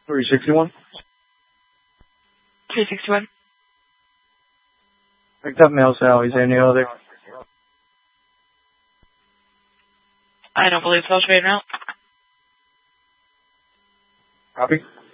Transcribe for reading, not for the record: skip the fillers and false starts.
361. 361. Picked up Mail Sally's. Any other? I don't believe so. Trade route. Copy.